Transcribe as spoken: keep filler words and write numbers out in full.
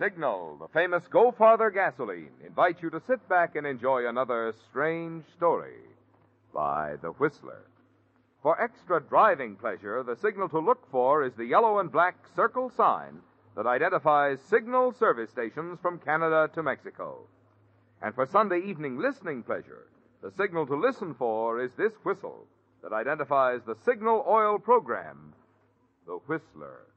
Signal, the famous Go Farther gasoline, invites you to sit back and enjoy another strange story by The Whistler. For extra driving pleasure, the signal to look for is the yellow and black circle sign that identifies Signal service stations from Canada to Mexico. And for Sunday evening listening pleasure, the signal to listen for is this whistle that identifies the Signal Oil program, The Whistler.